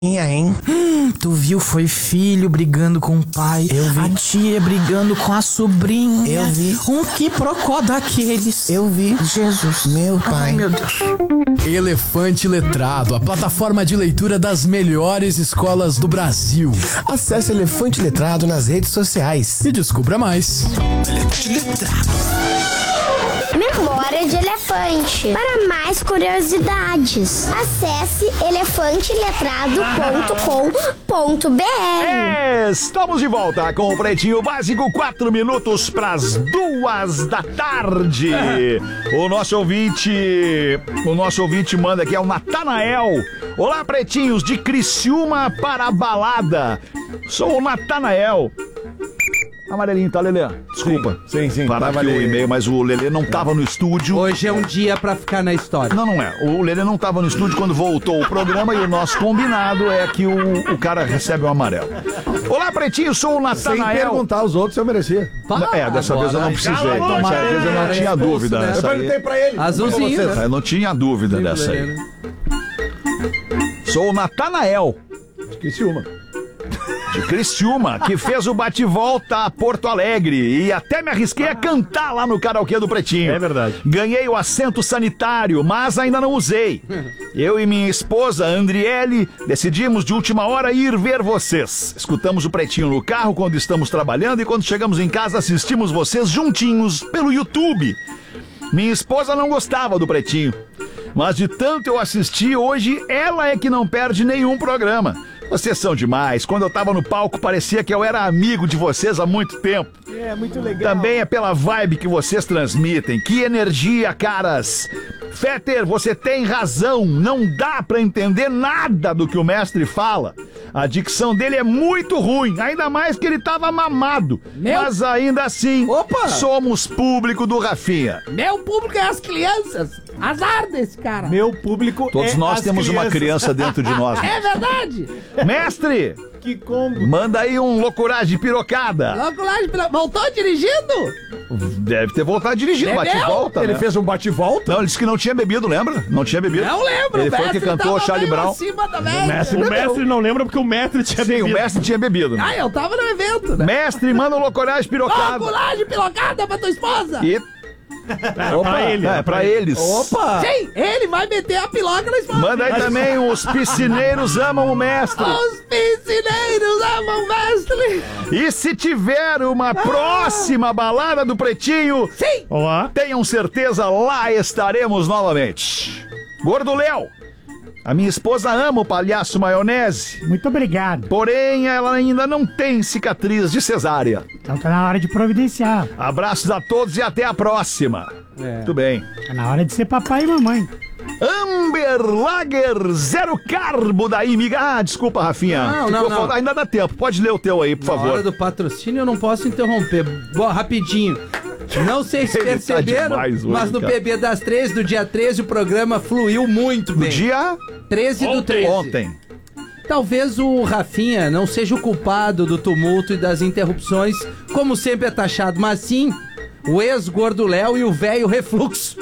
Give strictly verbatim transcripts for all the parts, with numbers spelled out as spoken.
Hein? Hum, tu viu? Foi filho brigando com o pai. Eu vi. A tia brigando com a sobrinha. Eu vi. Um quiprocó daqueles. Eu vi. Jesus. Meu pai. Ai, meu Deus. Elefante Letrado, a plataforma de leitura das melhores escolas do Brasil. Acesse Elefante Letrado nas redes sociais. E descubra mais. Elefante Letrado. Memória de Elefante. Para mais curiosidades, acesse elefante letrado ponto com ponto b r. Estamos de volta com o Pretinho Básico, quatro minutos para as duas da tarde. O nosso ouvinte, o nosso ouvinte manda aqui, é o Natanael. Olá, pretinhos, de Criciúma para a balada. Sou o Natanael. Amarelinho, tá, Lelê? Desculpa. Sim, sim. Parar aqui o e-mail, mas o Lelê não tava no estúdio. Hoje é um dia pra ficar na história. Não, não é. O Lelê não tava no estúdio quando voltou o programa e o nosso combinado é que o, o cara recebe o amarelo. Olá, pretinho, sou o Sem Natanael. perguntar aos outros se eu merecia. É, dessa vez eu não precisei. Dessa vez eu não tinha dúvida. né? Eu Essa perguntei aí. pra ele. Azulzinho, Pra você. né? Eu não tinha dúvida dessa aí. Sou o Natanael, Esqueci uma. de Criciúma, que fez o bate-volta a Porto Alegre e até me arrisquei a cantar lá no karaokê do Pretinho. É verdade. Ganhei o assento sanitário, mas ainda não usei. Eu e minha esposa, Andriele, decidimos de última hora ir ver vocês. Escutamos o Pretinho no carro quando estamos trabalhando e quando chegamos em casa assistimos vocês juntinhos pelo YouTube. Minha esposa não gostava do Pretinho, mas de tanto eu assistir, hoje ela é que não perde nenhum programa. Vocês são demais. Quando eu tava no palco, parecia que eu era amigo de vocês há muito tempo. É, muito legal. Também é pela vibe que vocês transmitem. Que energia, caras! Fetter, você tem razão. Não dá pra entender nada do que o mestre fala. A dicção dele é muito ruim, ainda mais que ele tava mamado. Meu... Mas ainda assim, Opa! somos público do Rafinha. Meu público é as crianças. Azar desse cara. Meu público Todos é nós as temos uma crianças. criança dentro de nós. É verdade. Mestre, Que combo. manda aí um loucuragem pirocada. Logo lá, voltou dirigindo? Deve ter voltado dirigindo, Bebeu? bate e volta, Ele né? fez um bate-volta? Não, ele disse que não tinha bebido, lembra? Não tinha bebido. Não lembro. Ele o foi que mestre cantou tava Charlie meio Brown. acima também. O mestre, o mestre não lembra porque o mestre tinha Sim, o bebido. mestre tinha bebido. Né? Ah, eu tava no evento, né? Mestre, manda um loucuragem pirocada. Loculagem pilocada pra tua esposa. E... Opa, pra ele. É, pra eles. Opa! Sim, ele vai meter a piloca na esposa. Manda aí também, os piscineiros amam o mestre. Os piscineiros amam o mestre. E se tiver uma próxima balada do Pretinho, Sim. Olá. tenham certeza, lá estaremos novamente. Gordo Léo, a minha esposa ama o palhaço maionese, Muito obrigado. porém ela ainda não tem cicatriz de cesárea. Então tá na hora de providenciar. Abraços a todos e até a próxima. É. Muito bem. Tá na hora de ser papai e mamãe. Amber Lager, zero carbo da Imiga. Ah, desculpa, Rafinha. Não, Ficou não, não. falta- Ainda dá tempo. Pode ler o teu aí, por Na favor. hora do patrocínio eu não posso interromper. Boa, rapidinho. Não sei se Ele tá perceberam, demais hoje, mas no cara. P B das treze, do dia treze, o programa fluiu muito No bem. dia treze do treze. ontem. Talvez o Rafinha não seja o culpado do tumulto e das interrupções, como sempre é taxado, mas sim o ex-gordo Léo e o velho refluxo.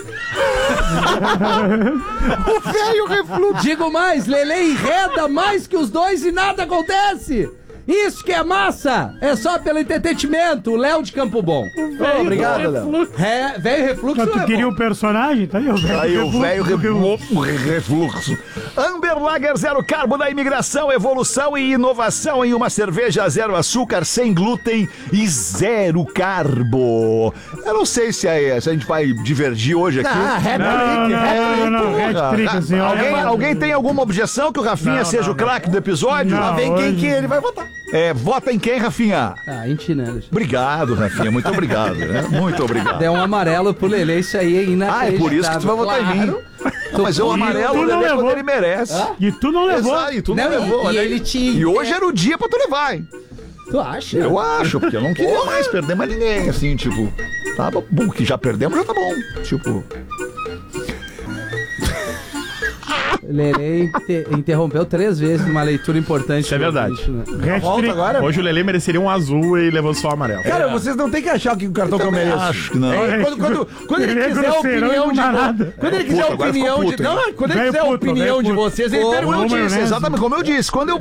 O velho refluxo. Digo mais, Lele enreda mais que os dois e nada acontece. Isso que é massa! É só pelo entretenimento, o Léo de Campo Bom. Oh, obrigado, Léo. É, velho refluxo Então, tu é queria bom. um personagem? Tá aí, o velho Aí o refluxo, velho refluxo. reflu- refluxo. Amber Lager zero carbo da imigração, evolução e inovação em uma cerveja zero açúcar, sem glúten e zero carbo. Eu não sei se a, se a gente vai divergir hoje aqui. Ah, Não, hat-trick, não, hat-trick. não, não, hat-trick, assim, olha. Alguém, alguém tem alguma objeção que o Rafinha Não, seja não, o craque do episódio? Não, Lá vem quem hoje- que ele vai votar. É, vota em quem, Rafinha? Ah, em ti, né? Obrigado, Rafinha. Muito obrigado. Né? Muito obrigado. Deu um amarelo pro Lele, isso aí é inacreditável. Ah, é por isso que tu vai votar em mim. Claro. Não, mas é o amarelo tu não Lelê, levou. quando ele merece. E tu não levou. Exato, e tu não, Não, e- levou. e olha aí. ele te- E hoje era o dia pra tu levar, hein? Tu acha? Eu acho, porque eu não queria mais perder mais ninguém, assim, tipo... Tá bom, que já perdemos, já tá bom. Tipo... Lelê inte- interrompeu três vezes numa leitura importante. Isso é verdade. Hat-trick. Volta agora? Hoje o Lelê mereceria um azul e levou só o amarelo. Cara, vocês não tem que achar que o cartão que eu mereço. acho que não. É, quando, quando, quando ele Ele é quiser a grosseirão e opinião não de dá vo- nada. Quando ele É, quiser a puto, agora opinião ficou de. puto, Não, hein? quando ele Velho quiser a puto, opinião velho de puto. vocês, ele Como eu pergunta. disse, maionese. exatamente como eu disse. Quando eu